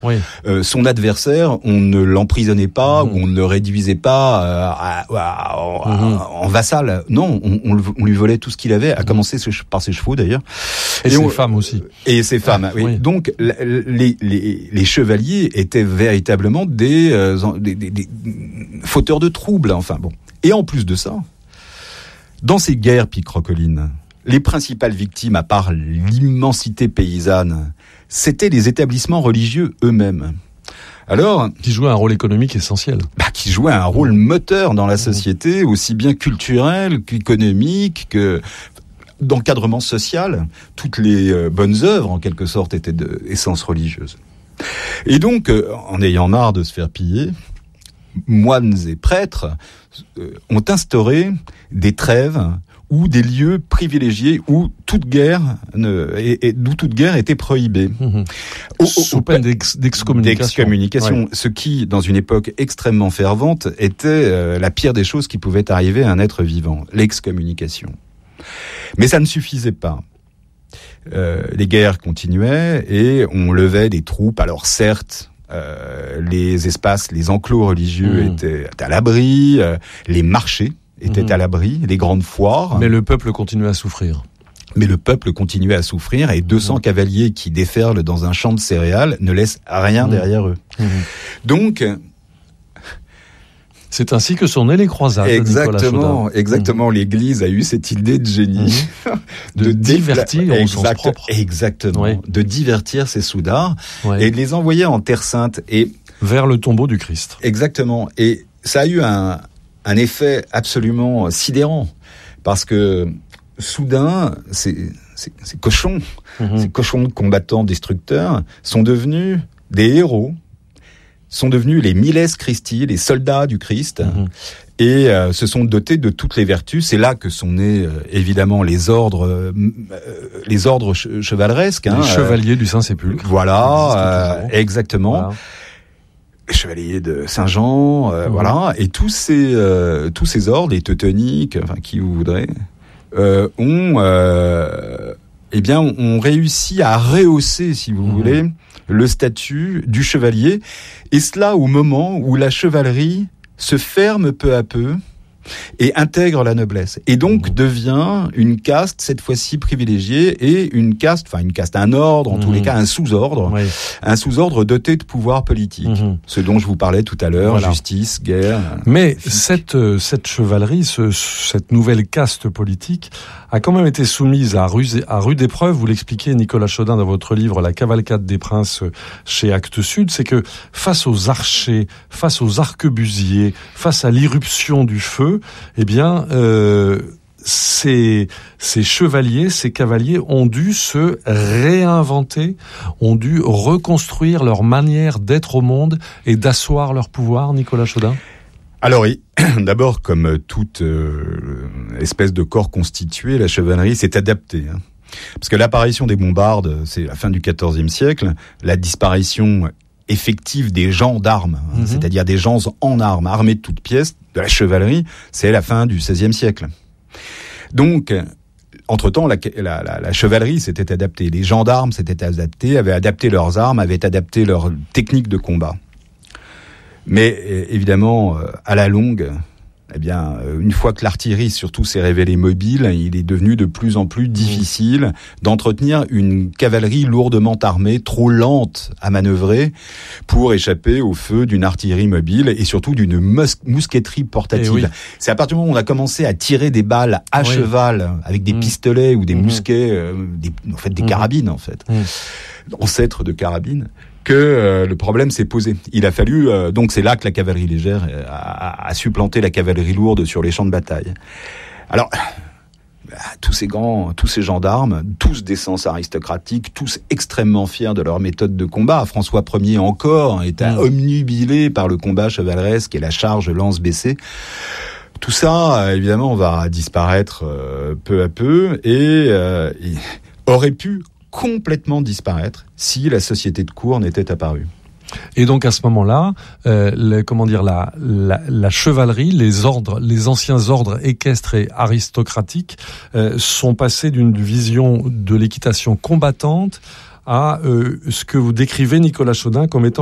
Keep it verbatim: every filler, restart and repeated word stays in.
Oui. Euh, son adversaire, on ne l'emprisonnait pas, mmh. ou on ne le réduisait pas euh, à, à, à, mmh. en vassal. Non, on, on, on lui volait tout ce qu'il avait, à mmh. commencer par ses chevaux d'ailleurs. Et, et ses on, femmes aussi. Et ses femmes, ah, oui. oui. Donc les, les, les chevaliers étaient véritablement des, euh, des, des, des fauteurs de troubles. Enfin bon. Et en plus de ça, dans ces guerres picrocolines, les principales victimes, à part l'immensité paysanne, c'était les établissements religieux eux-mêmes. Alors, qui jouaient un rôle économique essentiel. Bah, qui jouaient un rôle moteur dans la société, aussi bien culturel qu'économique, que d'encadrement social. Toutes les euh, bonnes œuvres, en quelque sorte, étaient d'essence religieuse. Et donc, euh, en ayant marre de se faire piller, moines et prêtres euh, ont instauré des trêves ou des lieux privilégiés où toute guerre ne, et, et, d'où toute guerre était prohibée. Mmh. Au, au, Sous peine d'ex, d'excommunication. D'excommunication. Ouais. Ce qui, dans une époque extrêmement fervente, était euh, la pire des choses qui pouvaient arriver à un être vivant. L'excommunication. Mais ça ne suffisait pas. Euh, les guerres continuaient et on levait des troupes. Alors certes, euh, les espaces, les enclos religieux mmh. étaient à l'abri, euh, les marchés étaient mmh. à l'abri, les grandes foires. Mais le peuple continuait à souffrir. Mais le peuple continuait à souffrir et deux cents mmh. cavaliers qui déferlent dans un champ de céréales ne laissent rien mmh. derrière eux. Mmh. Donc, c'est ainsi que sont nées les croisades. Exactement, exactement. Mmh. L'Église a eu cette idée de génie mmh. de, de divertir dépla- au exact, sens propre. Exactement, oui. de divertir ces soudards oui. et de les envoyer en Terre Sainte et vers le tombeau du Christ. Exactement. Et ça a eu un un effet absolument sidérant, parce que soudain, ces, ces, ces cochons, mmh. ces cochons de combattants destructeurs sont devenus des héros, sont devenus les miles Christi, les soldats du Christ, mmh. et euh, se sont dotés de toutes les vertus. C'est là que sont nés euh, évidemment les ordres, euh, les ordres che- chevaleresques, les hein, chevaliers euh, du Saint-Sépulcre. Voilà, euh, exactement. Voilà. Chevalier de Saint-Jean, euh, mmh. voilà, et tous ces euh, tous ces ordres, les teutoniques, enfin qui vous voudrez, euh, ont euh, eh bien ont réussi à rehausser, si vous mmh. voulez, le statut du chevalier, et cela au moment où la chevalerie se ferme peu à peu et intègre la noblesse, et donc mmh. devient une caste cette fois-ci privilégiée, et une caste, enfin une caste, un ordre, en mmh. tous les cas un sous-ordre, oui. un sous-ordre doté de pouvoir politique, mmh. ce dont je vous parlais tout à l'heure, voilà. Justice, guerre. Mais cette cette chevalerie, ce, cette nouvelle caste politique a quand même été soumise à rude, à rude épreuve. Vous l'expliquez, Nicolas Chaudin, dans votre livre La cavalcade des princes chez Actes Sud, c'est que face aux archers, face aux arquebusiers, face à l'irruption du feu, eh bien, euh, ces, ces chevaliers, ces cavaliers ont dû se réinventer, ont dû reconstruire leur manière d'être au monde et d'asseoir leur pouvoir, Nicolas Chaudin. Alors oui, d'abord, comme toute euh, espèce de corps constitué, la chevalerie s'est adaptée. Hein. Parce que l'apparition des bombardes, c'est la fin du quatorzième siècle, la disparition effective des gens d'armes, hein, mmh. c'est-à-dire des gens en armes, armés de toutes pièces, de la chevalerie, c'est la fin du seizième siècle. Donc, entre-temps, la, la, la, la chevalerie s'était adaptée, les gendarmes s'étaient adaptés, avaient adapté leurs armes, avaient adapté leurs techniques de combat. Mais évidemment, à la longue, eh bien, une fois que l'artillerie surtout s'est révélée mobile, il est devenu de plus en plus difficile d'entretenir une cavalerie lourdement armée, trop lente à manœuvrer, pour échapper au feu d'une artillerie mobile et surtout d'une mus- mousqueterie portative. Oui. C'est à partir du moment où on a commencé à tirer des balles à oui. cheval avec des mmh. pistolets ou des mmh. mousquets, euh, des, en fait des mmh. carabines en fait, mmh. ancêtres de carabines, que euh, le problème s'est posé. Il a fallu, euh, donc c'est là que la cavalerie légère a, a, a supplanté la cavalerie lourde sur les champs de bataille. Alors, tous ces grands, tous ces gendarmes, tous d'essence aristocratique, tous extrêmement fiers de leur méthode de combat. François Ier encore était mmh. omnubilé par le combat chevaleresque et la charge lance baissée. Tout ça, évidemment, va disparaître euh, peu à peu et, euh, et aurait pu complètement disparaître si la société de cour n'était apparue. Et donc à ce moment-là, euh, le, comment dire, la, la, la chevalerie, les ordres, les anciens ordres équestres et aristocratiques euh, sont passés d'une vision de l'équitation combattante à euh, ce que vous décrivez, Nicolas Chaudin, comme étant